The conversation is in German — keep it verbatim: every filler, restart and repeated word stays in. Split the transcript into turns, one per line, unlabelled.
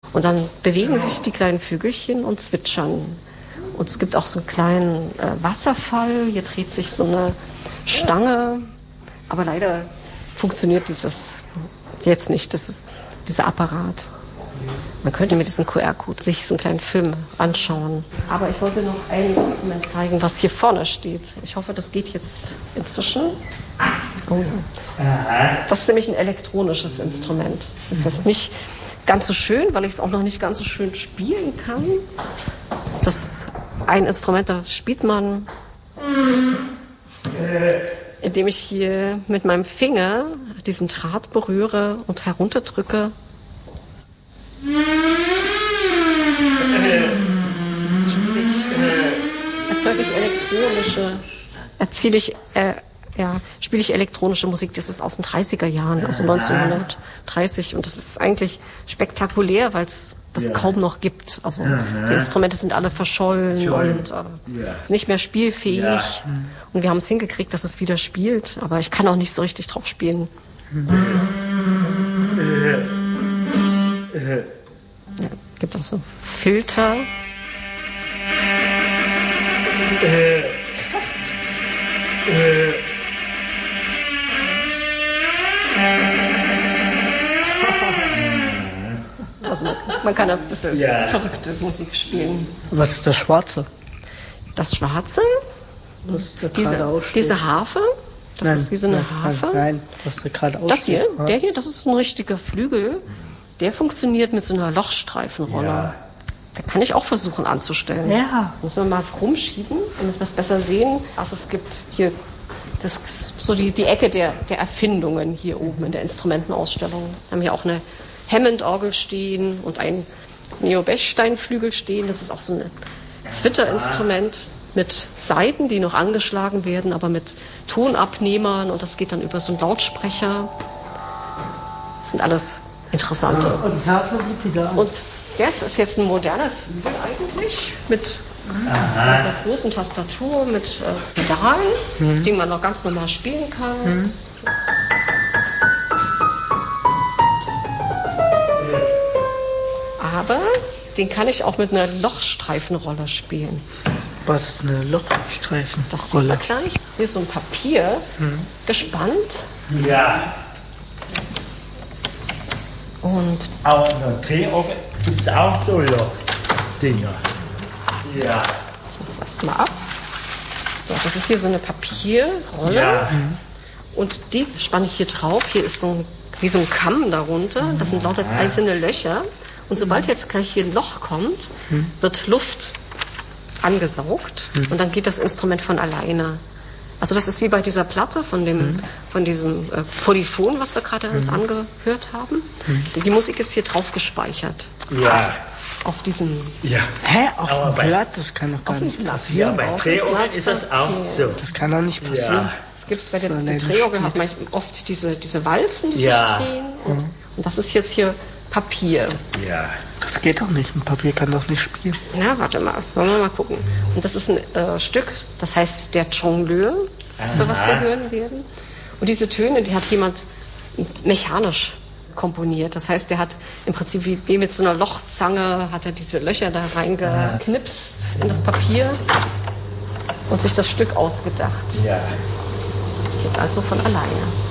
Und dann bewegen sich die kleinen Vögelchen und zwitschern. Und es gibt auch so einen kleinen äh, Wasserfall. Hier dreht sich so eine Stange. Aber leider funktioniert dieses jetzt nicht, das ist dieser Apparat. Man könnte mit diesem Q R-Code sich so einen kleinen Film anschauen. Aber ich wollte noch ein Instrument zeigen, was hier vorne steht. Ich hoffe, das geht jetzt inzwischen. Oh. Das ist nämlich ein elektronisches Instrument. Das ist jetzt nicht ganz so schön, weil ich es auch noch nicht ganz so schön spielen kann. Das ist ein Instrument, da spielt man, indem ich hier mit meinem Finger diesen Draht berühre und herunterdrücke. Spiele ich, erzeuge ich elektronische, erziele ich, äh, ja, spiele ich elektronische Musik. Das ist aus den dreißiger Jahren, also neunzehnhundertdreißig. Und das ist eigentlich spektakulär, weil es das ja. kaum noch gibt. Also die Instrumente sind alle verschollen Schön. und äh, ja. nicht mehr spielfähig. Ja. Und wir haben es hingekriegt, dass es wieder spielt. Aber ich kann auch nicht so richtig drauf spielen. Ja, gibt auch so Filter. Also man, man kann ein bisschen ja. verrückte Musik spielen.
Was ist das Schwarze?
Das Schwarze? Diese, diese Harfe? Das nein, ist wie so eine
nein,
Harfe.
Nein, was da gerade aussteht.
Das hier, ja. der hier, das ist ein richtiger Flügel. Der funktioniert mit so einer Lochstreifenrolle. Ja. Da kann ich auch versuchen anzustellen.
Ja.
Müssen wir mal rumschieben, damit wir es besser sehen. Also es gibt hier das ist so die, die Ecke der, der Erfindungen hier oben in der Instrumentenausstellung. Wir haben hier auch eine Hammond-Orgel stehen und ein Neo-Bechstein-Flügel stehen. Das ist auch so ein Zwitterinstrument mit Saiten, die noch angeschlagen werden, aber mit Tonabnehmern. Und das geht dann über so einen Lautsprecher. Das sind alles interessante.
Ja, und Harfe,
und das ist jetzt ein moderner Flügel eigentlich mit Aha. einer großen Tastatur, mit äh, Pedalen, mhm. die man noch ganz normal spielen kann. Mhm. Aber den kann ich auch mit einer Lochstreifenrolle spielen.
Was ist eine Lochstreifenrolle?
Das sieht man gleich. Hier ist so ein Papier mhm. gespannt.
Ja.
Und
aber in der Drehorgel gibt es auch so Lochdinger. Ja.
Ich mach das erstmal ab. So, das ist hier so eine Papierrolle.
Ja.
Und die spanne ich hier drauf. Hier ist so ein, wie so ein Kamm darunter. Das sind lauter einzelne Löcher. Und sobald jetzt gleich hier ein Loch kommt, wird Luft angesaugt. Und dann geht das Instrument von alleine. Also das ist wie bei dieser Platte von dem, mhm. von diesem äh, Polyphon, was wir gerade mhm. uns angehört haben. Mhm. Die, die Musik ist hier drauf gespeichert.
Ja.
Auf diesem...
Ja.
Hä? Auf dem Blatt? Das kann doch gar nicht passieren.
Ja, bei Drehorgeln ist das auch so.
Das kann doch nicht passieren. Ja.
Es gibt bei der, der Drehorgel hat man oft diese, diese Walzen, die
ja.
sich drehen. Und, mhm. und das ist jetzt hier Papier.
Ja.
Das geht doch nicht. Ein Papier kann doch nicht spielen.
Na, warte mal. Wollen wir mal gucken. Und das ist ein äh, Stück, das heißt Der Jongleur, das wir, was wir hören werden. Und diese Töne, die hat jemand mechanisch komponiert. Das heißt, der hat im Prinzip wie, wie mit so einer Lochzange hat er diese Löcher da reingeknipst in das Papier und sich das Stück ausgedacht.
Ja.
Das geht jetzt also von alleine.